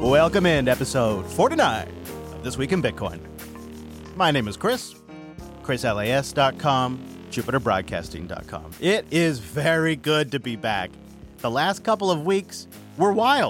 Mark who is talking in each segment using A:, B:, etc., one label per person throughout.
A: Welcome in to episode 49 of This Week in Bitcoin. My name is Chris, chrislas.com, jupiterbroadcasting.com. It is very good to be back. The last couple of weeks were wild.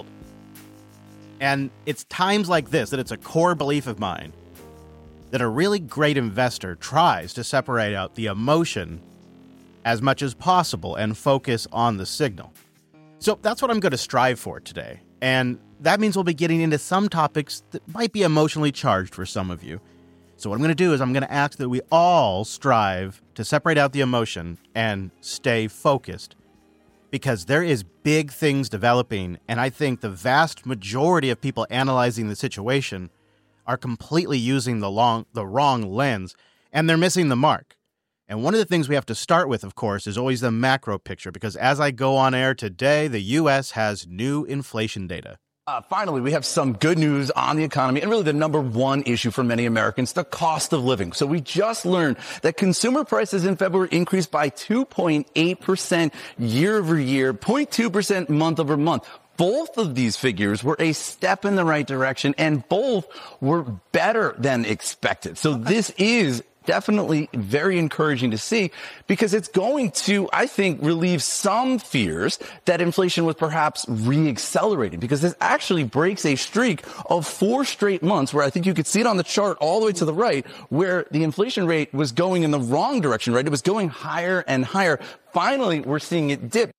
A: And it's times like this that it's a core belief of mine that a really great investor tries to separate out the emotion as much as possible and focus on the signal. So that's what I'm going to strive for today. And that means we'll be getting into some topics that might be emotionally charged for some of you. So what I'm going to do is I'm going to ask that we all strive to separate out the emotion and stay focused, because there is big things developing, and I think the vast majority of people analyzing the situation are completely using the wrong lens, and they're missing the mark. And one of the things we have to start with, of course, is always the macro picture, because as I go on air today, the U.S. has new inflation data.
B: Finally, we have some good news on the economy and really the number one issue for many Americans, the cost of living. So we just learned that consumer prices in February increased by 2.8% year over year, 0.2% month over month. Both of these figures were a step in the right direction, and both were better than expected. So this is definitely very encouraging to see, because it's going to, I think, relieve some fears that inflation was perhaps re-accelerating, because this actually breaks a streak of 4 straight months where I think you could see it on the chart all the way to the right, where the inflation rate was going in the wrong direction, right? It was going higher and higher. Finally, we're seeing it dip.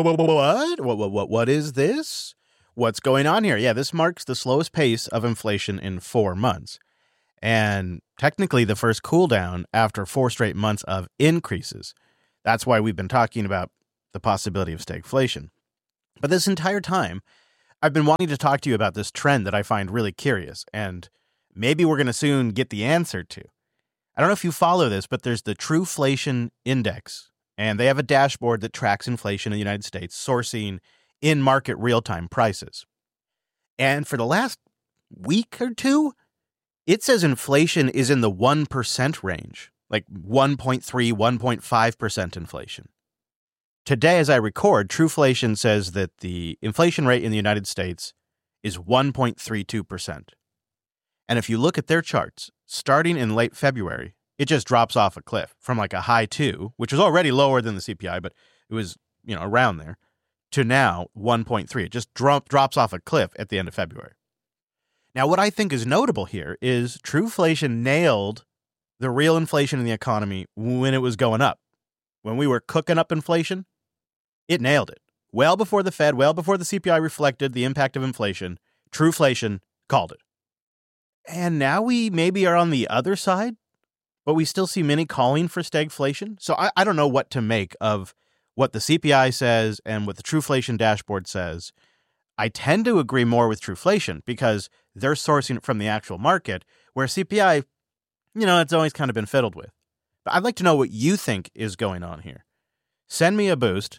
A: What is this? What's going on here? Yeah, this marks the slowest pace of inflation in 4 months. And technically the first cool down after 4 straight months of increases. That's why we've been talking about the possibility of stagflation. But this entire time, I've been wanting to talk to you about this trend that I find really curious, and maybe we're going to soon get the answer to. I don't know if you follow this, but there's the Truflation Index, and they have a dashboard that tracks inflation in the United States, sourcing in-market real-time prices. And for the last week or two, it says inflation is in the 1% range, like 1.3, 1.5% inflation. Today, as I record, Truflation says that the inflation rate in the United States is 1.32%. And if you look at their charts, starting in late February, it just drops off a cliff from like a high 2, which was already lower than the CPI, but it was, around there, to now 1.3. It just drops off a cliff at the end of February. Now, what I think is notable here is Truflation nailed the real inflation in the economy when it was going up. When we were cooking up inflation, it nailed it. Well before the Fed, well before the CPI reflected the impact of inflation, Truflation called it. And now we maybe are on the other side, but we still see many calling for stagflation. So I don't know what to make of what the CPI says and what the Truflation dashboard says. I tend to agree more with Truflation because they're sourcing it from the actual market, where CPI, it's always kind of been fiddled with. But I'd like to know what you think is going on here. Send me a boost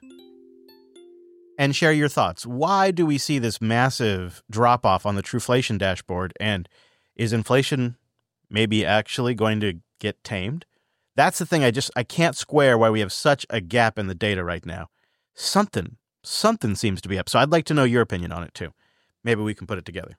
A: and share your thoughts. Why do we see this massive drop-off on the Truflation dashboard? And is inflation maybe actually going to get tamed? That's the thing I can't square why we have such a gap in the data right now. Something seems to be up. So I'd like to know your opinion on it too. Maybe we can put it together.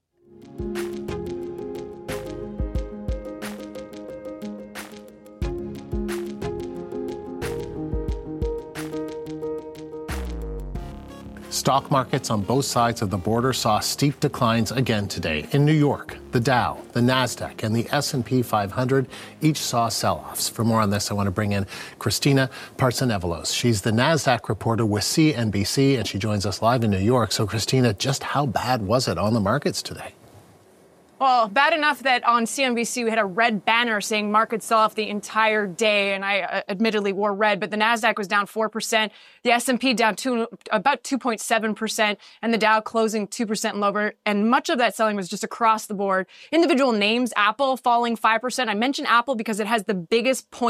C: Stock markets on both sides of the border saw steep declines again today. In New York, the Dow, the Nasdaq, and the S&P 500 each saw sell-offs. For more on this, I want to bring in Christina Partsinevelos. She's the Nasdaq reporter with CNBC, and she joins us live in New York. So, Christina, just how bad was it on the markets today?
D: Well, bad enough that on CNBC we had a red banner saying markets sell off the entire day, and I admittedly wore red, but the Nasdaq was down 4%, the S&P down about 2.7%, and the Dow closing 2% lower, and much of that selling was just across the board. Individual names, Apple falling 5%. I mention Apple because it has the biggest point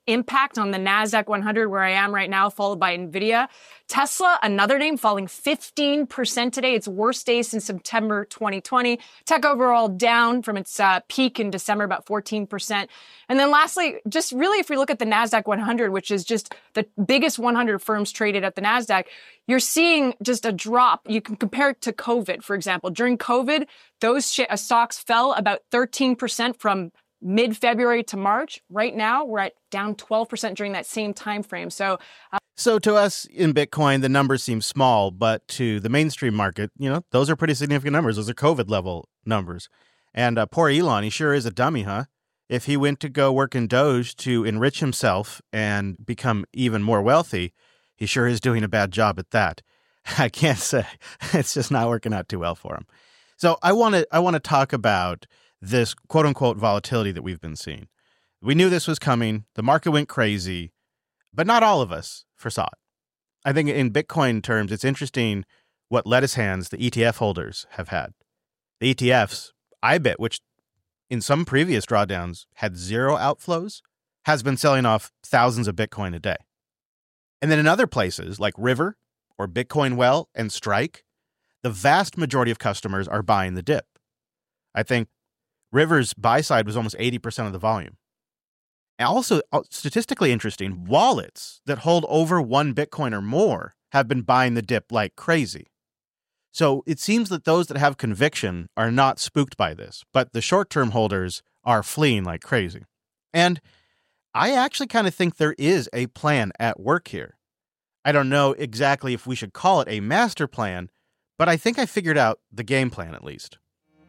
D: impact on the NASDAQ 100 where I am right now, followed by NVIDIA. Tesla, another name, falling 15% today. Its worst day since September 2020. Tech overall down from its peak in December, about 14%. And then lastly, just really if we look at the NASDAQ 100, which is just the biggest 100 firms traded at the NASDAQ, you're seeing just a drop. You can compare it to COVID, for example. During COVID, those stocks fell about 13% from mid-February to March. Right now, we're at down 12% during that same time frame. So
A: to us in Bitcoin, the numbers seem small, but to the mainstream market, those are pretty significant numbers. Those are COVID level numbers. And poor Elon, he sure is a dummy, huh? If he went to go work in Doge to enrich himself and become even more wealthy, he sure is doing a bad job at that. I can't say. It's just not working out too well for him. So I want to talk about this quote-unquote volatility that we've been seeing. We knew this was coming. The market went crazy, but not all of us foresaw it. I think in Bitcoin terms, it's interesting what lettuce hands the ETF holders have had. The ETFs, IBIT, which in some previous drawdowns had zero outflows, has been selling off thousands of Bitcoin a day. And then in other places like River or Bitcoin Well and Strike, the vast majority of customers are buying the dip. I think River's buy side was almost 80% of the volume. And also, statistically interesting, wallets that hold over 1 Bitcoin or more have been buying the dip like crazy. So it seems that those that have conviction are not spooked by this, but the short-term holders are fleeing like crazy. And I actually kind of think there is a plan at work here. I don't know exactly if we should call it a master plan, but I think I figured out the game plan at least.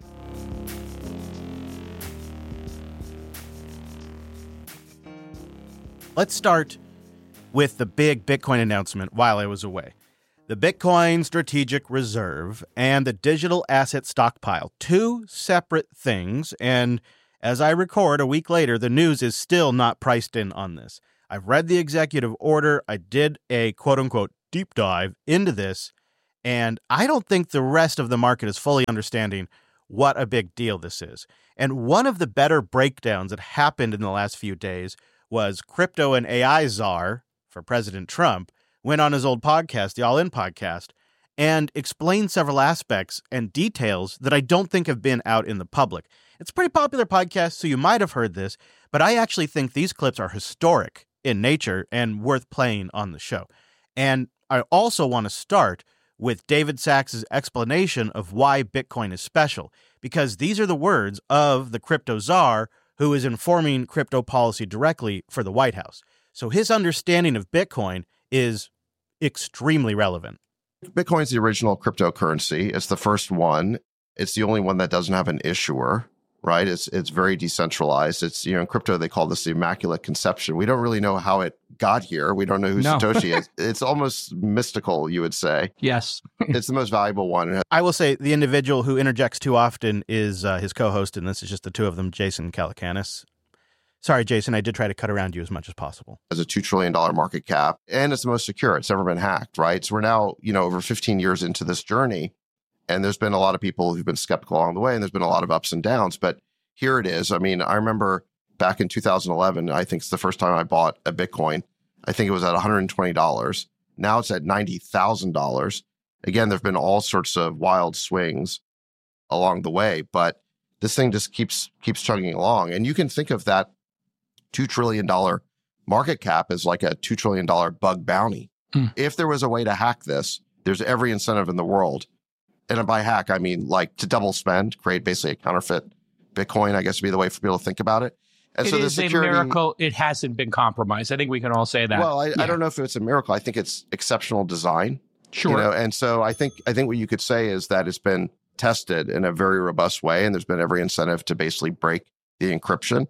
A: Let's start with the big Bitcoin announcement while I was away. The Bitcoin Strategic Reserve and the digital asset stockpile. Two separate things, and as I record a week later, the news is still not priced in on this. I've read the executive order. I did a quote-unquote deep dive into this, and I don't think the rest of the market is fully understanding what a big deal this is. And one of the better breakdowns that happened in the last few days was crypto and AI czar for President Trump went on his old podcast, the All In podcast, and explained several aspects and details that I don't think have been out in the public. It's a pretty popular podcast, so you might have heard this, but I actually think these clips are historic in nature and worth playing on the show. And I also want to start with David Sachs' explanation of why Bitcoin is special, because these are the words of the crypto czar who is informing crypto policy directly for the White House. So his understanding of Bitcoin is extremely relevant.
E: Bitcoin is the original cryptocurrency. It's the first one. It's the only one that doesn't have an issuer, right? It's very decentralized. It's, in crypto, they call this the Immaculate Conception. We don't really know how it got here. We don't know who Satoshi is. It's almost mystical, you would say.
F: Yes.
E: It's the most valuable one.
A: I will say the individual who interjects too often is his co-host, and this is just the two of them, Jason Calacanis. Sorry, Jason, I did try to cut around you as much as possible.
E: As a $2 trillion market cap, and it's the most secure. It's never been hacked, right? So we're now, over 15 years into this journey, and there's been a lot of people who've been skeptical along the way, and there's been a lot of ups and downs, but here it is. I mean, I remember back in 2011, I think it's the first time I bought a Bitcoin. I think it was at $120. Now it's at $90,000. Again, there've been all sorts of wild swings along the way, but this thing just keeps chugging along. And you can think of that $2 trillion market cap as like a $2 trillion bug bounty. If there was a way to hack this, there's every incentive in the world. And by hack, I mean like to double spend, create basically a counterfeit Bitcoin, I guess would be the way for people to think about it. And
F: it is a miracle it hasn't been compromised. I think we can all say that.
E: Well, I don't know if it's a miracle. I think it's exceptional design.
F: Sure.
E: And so I think what you could say is that it's been tested in a very robust way, and there's been every incentive to basically break the encryption,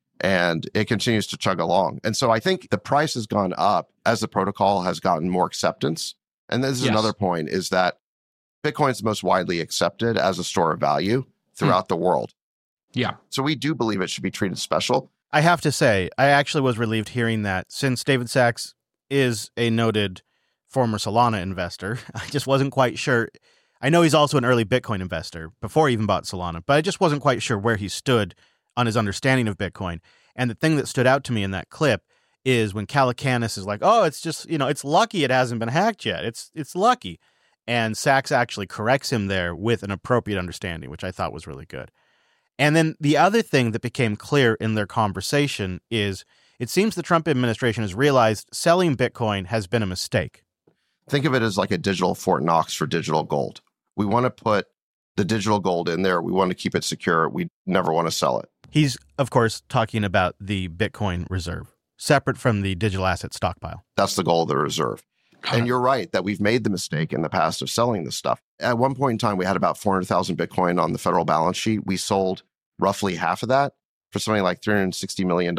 E: and it continues to chug along. And so I think the price has gone up as the protocol has gotten more acceptance. And this is another point, is that Bitcoin is the most widely accepted as a store of value throughout the world.
F: Yeah.
E: So we do believe it should be treated special.
A: I have to say, I actually was relieved hearing that, since David Sachs is a noted former Solana investor. I just wasn't quite sure. I know he's also an early Bitcoin investor before he even bought Solana, but I just wasn't quite sure where he stood on his understanding of Bitcoin. And the thing that stood out to me in that clip is when Calacanis is like, oh, it's just, it's lucky it hasn't been hacked yet. It's lucky. And Sachs actually corrects him there with an appropriate understanding, which I thought was really good. And then the other thing that became clear in their conversation is it seems the Trump administration has realized selling Bitcoin has been a mistake.
E: Think of it as like a digital Fort Knox for digital gold. We want to put the digital gold in there. We want to keep it secure. We never want to sell it.
A: He's, of course, talking about the Bitcoin reserve, separate from the digital asset stockpile.
E: That's the goal of the reserve. And you're right that we've made the mistake in the past of selling this stuff. At one point in time, we had about 400,000 Bitcoin on the federal balance sheet. We sold roughly half of that for something like $360 million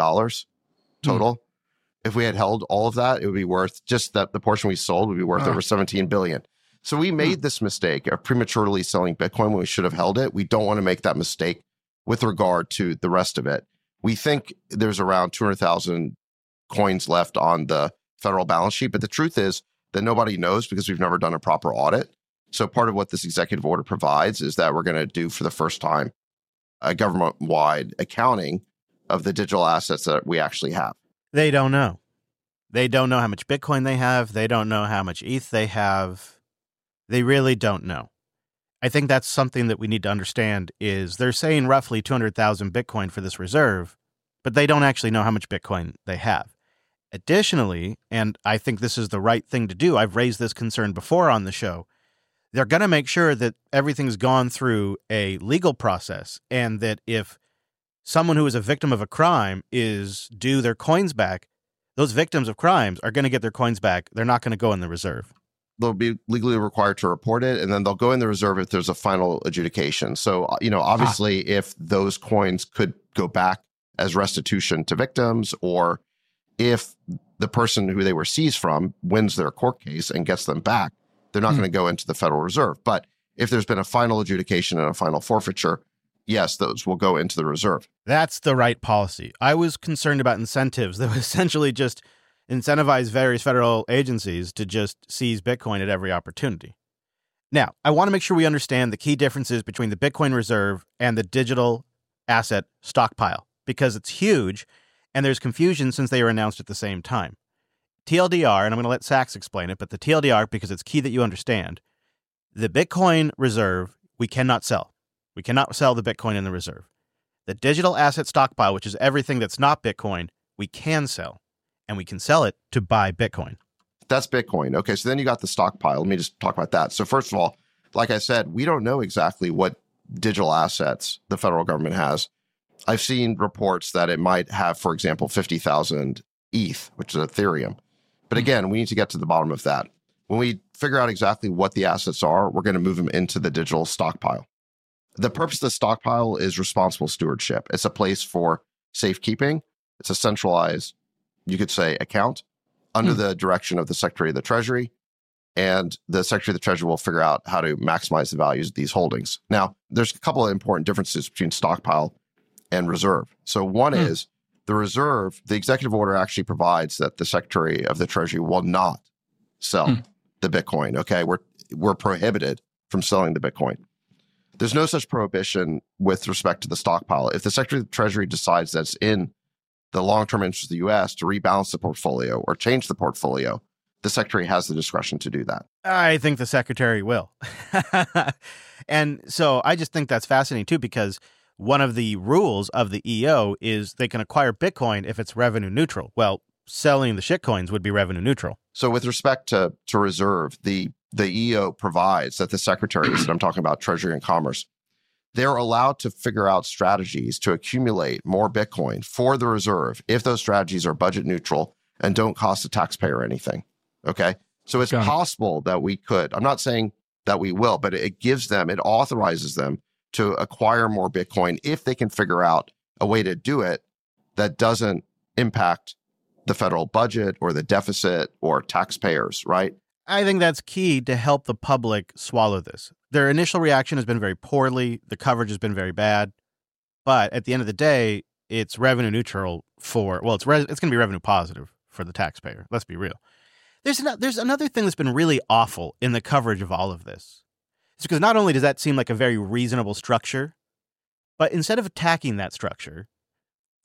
E: total. If we had held all of that, it would be worth, just that the portion we sold would be worth over $17 billion. So we made this mistake of prematurely selling Bitcoin when we should have held it. We don't want to make that mistake with regard to the rest of it. We think there's around 200,000 coins left on the federal balance sheet, but the truth is that nobody knows because we've never done a proper audit. So part of what this executive order provides is that we're going to do for the first time a government-wide accounting of the digital assets that we actually have.
A: They don't know. They don't know how much Bitcoin they have. They don't know how much ETH they have. They really don't know. I think that's something that we need to understand is they're saying roughly 200,000 Bitcoin for this reserve, but they don't actually know how much Bitcoin they have. Additionally, and I think this is the right thing to do, I've raised this concern before on the show, they're going to make sure that everything's gone through a legal process and that if someone who is a victim of a crime is due their coins back, those victims of crimes are going to get their coins back. They're not going to go in the reserve.
E: They'll be legally required to report it, and then they'll go in the reserve if there's a final adjudication. So, obviously, if those coins could go back as restitution to victims, or if the person who they were seized from wins their court case and gets them back, they're not going to go into the Federal Reserve. But if there's been a final adjudication and a final forfeiture, yes, those will go into the reserve.
A: That's the right policy. I was concerned about incentives that would essentially just incentivize various federal agencies to just seize Bitcoin at every opportunity. Now, I want to make sure we understand the key differences between the Bitcoin reserve and the digital asset stockpile, because it's huge and there's confusion since they were announced at the same time. TLDR, and I'm going to let Sachs explain it, but the TLDR, because it's key that you understand, the Bitcoin reserve, we cannot sell. We cannot sell the Bitcoin in the reserve. The digital asset stockpile, which is everything that's not Bitcoin, we can sell, and we can sell it to buy Bitcoin.
E: That's Bitcoin. Okay, so then you got the stockpile. Let me just talk about that. So first of all, like I said, we don't know exactly what digital assets the federal government has. I've seen reports that it might have, for example, 50,000 ETH, which is Ethereum. But again, we need to get to the bottom of that. When we figure out exactly what the assets are, we're going to move them into the digital stockpile. The purpose of the stockpile is responsible stewardship. It's a place for safekeeping. It's a centralized, you could say, account under the direction of the Secretary of the Treasury. And the Secretary of the Treasury will figure out how to maximize the values of these holdings. Now, there's a couple of important differences between stockpile and reserve. So one is the reserve, the executive order actually provides that the Secretary of the Treasury will not sell the Bitcoin. Okay, we're prohibited from selling the Bitcoin. There's no such prohibition with respect to the stockpile. If the Secretary of the Treasury decides that it's in the long-term interest of the U.S. to rebalance the portfolio or change the portfolio, the Secretary has the discretion to do that.
A: I think the Secretary will. And so I just think that's fascinating, too, because one of the rules of the EO is they can acquire Bitcoin if it's revenue neutral. Well, selling the shitcoins would be revenue neutral.
E: So with respect to reserve, the EO provides that the secretaries, and I'm talking about Treasury and Commerce, they're allowed to figure out strategies to accumulate more Bitcoin for the reserve if those strategies are budget neutral and don't cost the taxpayer anything. Okay? So it's possible that we could, I'm not saying that we will, but it authorizes them to acquire more Bitcoin if they can figure out a way to do it that doesn't impact the federal budget or the deficit or taxpayers, right?
A: I think that's key to help the public swallow this. Their initial reaction has been very poorly. The coverage has been very bad. But at the end of the day, it's revenue neutral it's going to be revenue positive for the taxpayer. Let's be real. There's another thing that's been really awful in the coverage of all of this. It's because not only does that seem like a very reasonable structure, but instead of attacking that structure,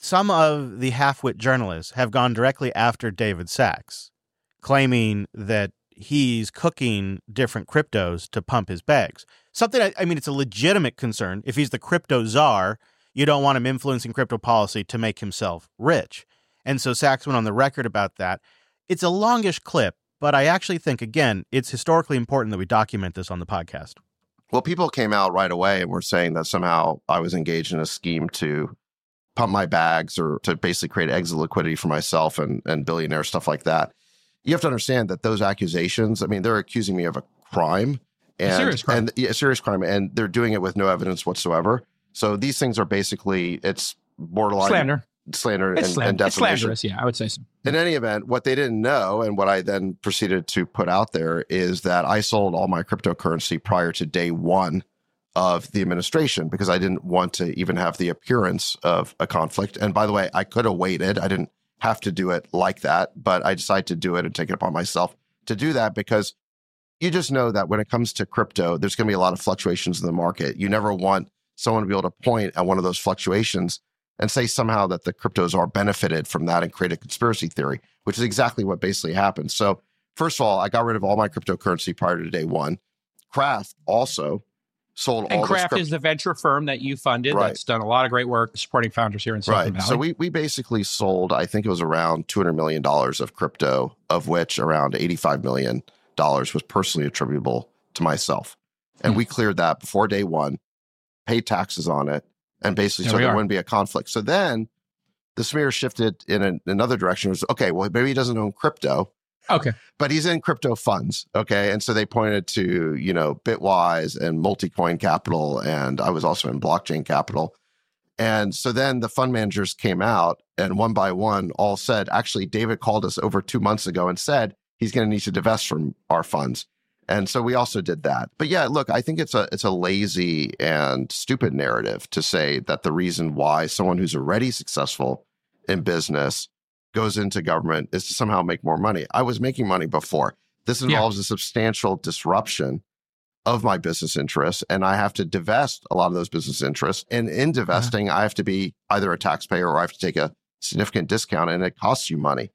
A: some of the half-wit journalists have gone directly after David Sacks, claiming that he's cooking different cryptos to pump his bags. Something, I mean, it's a legitimate concern. If he's the crypto czar, you don't want him influencing crypto policy to make himself rich. And so Sacks went on the record about that. It's a longish clip, but I actually think, again, it's historically important that we document this on the podcast.
E: Well, people came out right away and were saying that somehow I was engaged in a scheme to pump my bags or to basically create exit liquidity for myself and billionaire stuff like that. You have to understand that those accusations, I mean, they're accusing me of a crime.
F: A serious crime.
E: A serious crime. And they're doing it with no evidence whatsoever. So these things are basically, it's borderline slander and defamation.
F: It's slanderous, yeah, I would say so.
E: In any event, what they didn't know and what I then proceeded to put out there is that I sold all my cryptocurrency prior to day one of the administration because I didn't want to even have the appearance of a conflict. And by the way, I could have waited. I didn't have to do it like that, but I decided to do it and take it upon myself to do that because you just know that when it comes to crypto, there's going to be a lot of fluctuations in the market. You never want someone to be able to point at one of those fluctuations and say somehow that the cryptos are benefited from that and create a conspiracy theory, which is exactly what basically happened. So first of all, I got rid of all my cryptocurrency prior to day one. Kraft also sold all.
F: And Kraft is the venture firm that you funded that's done a lot of great work supporting founders here in Silicon Valley.
E: So we basically sold, I think it was around $200 million of crypto, of which around $85 million was personally attributable to myself. And we cleared that before day one, paid taxes on it, and basically so there wouldn't be a conflict. So then the smear shifted in another direction. It was, okay, well, maybe he doesn't own crypto.
F: Okay.
E: But he's in crypto funds. Okay. And so they pointed to, Bitwise and Multicoin Capital. And I was also in Blockchain Capital. And so then the fund managers came out and one by one all said, actually, David called us over 2 months ago and said he's going to need to divest from our funds. And so we also did that. But yeah, look, I think it's a lazy and stupid narrative to say that the reason why someone who's already successful in business goes into government is to somehow make more money. I was making money before. This involves a substantial disruption of my business interests, and I have to divest a lot of those business interests. And in divesting, I have to be either a taxpayer or I have to take a significant discount, and it costs you money.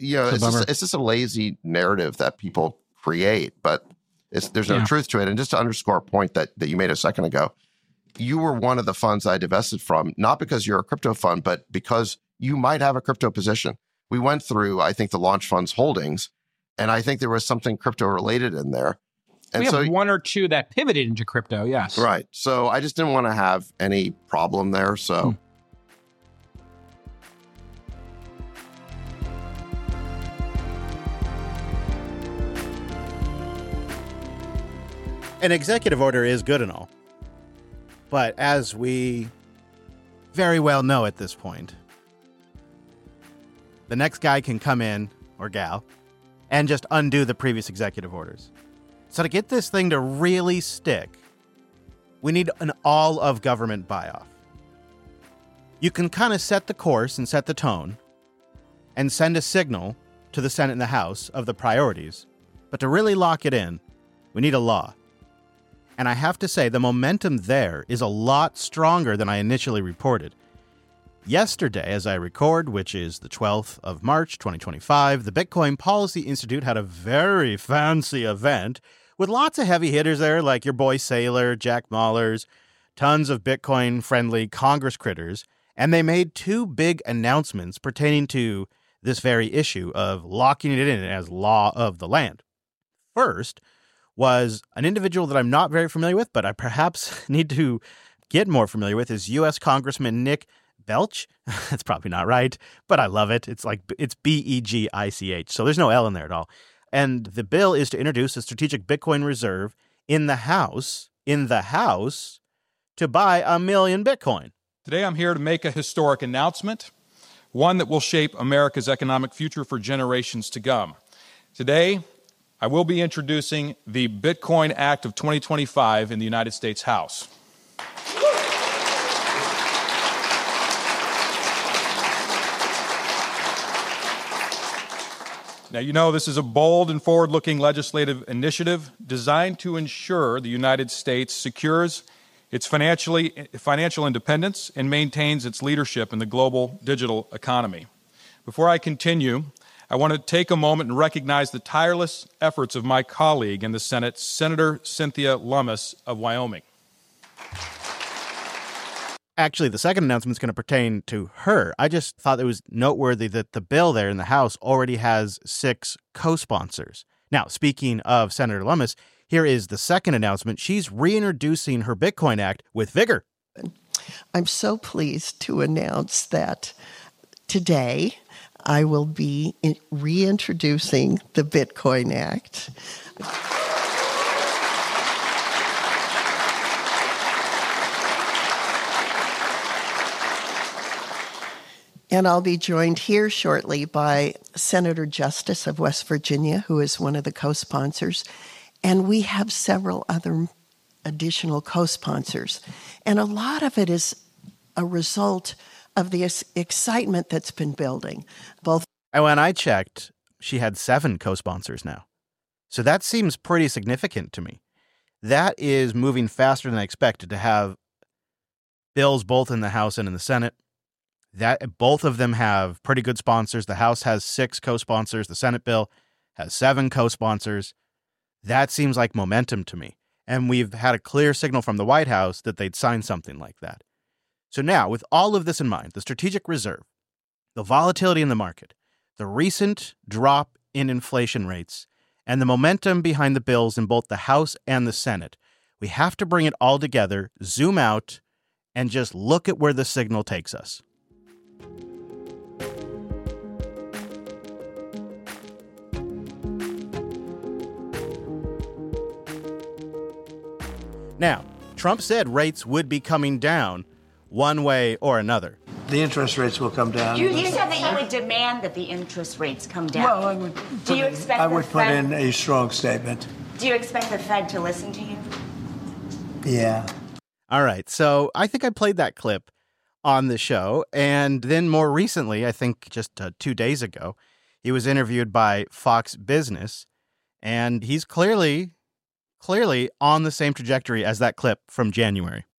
E: It's just a lazy narrative that people create, but there's no truth to it. And just to underscore a point that you made a second ago, you were one of the funds I divested from, not because you're a crypto fund, but because you might have a crypto position. We went through, I think, the launch fund's holdings, and I think there was something crypto related in there. And
F: we have one or two that pivoted into crypto, yes.
E: Right. So I just didn't want to have any problem there. So.
A: An executive order is good and all. But as we very well know at this point, the next guy can come in, or gal, and just undo the previous executive orders. So to get this thing to really stick, we need an all-of-government buy-off. You can kind of set the course and set the tone and send a signal to the Senate and the House of the priorities. But to really lock it in, we need a law. And I have to say, the momentum there is a lot stronger than I initially reported. Yesterday, as I record, which is the 12th of March, 2025, the Bitcoin Policy Institute had a very fancy event with lots of heavy hitters there, like your boy Saylor, Jack Mallers, tons of Bitcoin-friendly Congress critters, and they made two big announcements pertaining to this very issue of locking it in as law of the land. First was an individual that I'm not very familiar with, but I perhaps need to get more familiar with, is U.S. Congressman Nick Belch. That's probably not right, but I love it. It's Begich, so there's no L in there at all. And the bill is to introduce a strategic Bitcoin reserve in the House, to buy 1 million Bitcoin.
G: Today I'm here to make a historic announcement, one that will shape America's economic future for generations to come. Today, I will be introducing the Bitcoin Act of 2025 in the United States House. Now, you know, this is a bold and forward-looking legislative initiative designed to ensure the United States secures its financial independence and maintains its leadership in the global digital economy. Before I continue, I want to take a moment and recognize the tireless efforts of my colleague in the Senate, Senator Cynthia Lummis of Wyoming.
A: Actually, the second announcement is going to pertain to her. I just thought it was noteworthy that the bill there in the House already has 6 co-sponsors. Now, speaking of Senator Lummis, here is the second announcement. She's reintroducing her Bitcoin Act with vigor.
H: I'm so pleased to announce that today I will be reintroducing the Bitcoin Act. And I'll be joined here shortly by Senator Justice of West Virginia, who is one of the co-sponsors. And we have several other additional co-sponsors. And a lot of it is a result of the excitement that's been building.
A: And when I checked, she had 7 co-sponsors now. So that seems pretty significant to me. That is moving faster than I expected, to have bills both in the House and in the Senate. That both of them have pretty good sponsors. The House has 6 co-sponsors. The Senate bill has 7 co-sponsors. That seems like momentum to me. And we've had a clear signal from the White House that they'd sign something like that. So now, with all of this in mind, the strategic reserve, the volatility in the market, the recent drop in inflation rates, and the momentum behind the bills in both the House and the Senate, we have to bring it all together, zoom out, and just look at where the signal takes us. Now, Trump said rates would be coming down one way or another.
I: The interest rates will come down.
J: You said that you would demand that the interest rates come down.
I: Well, I would. I would put in a strong statement.
J: Do you expect the Fed to listen to you?
I: Yeah.
A: All right. So I think I played that clip on the show. And then more recently, I think just 2 days ago, he was interviewed by Fox Business. And he's clearly on the same trajectory as that clip from January.